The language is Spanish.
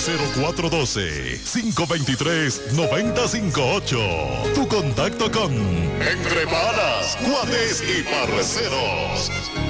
0412-523-9058. Tu contacto con Entre Panas, Cuates y Parceros.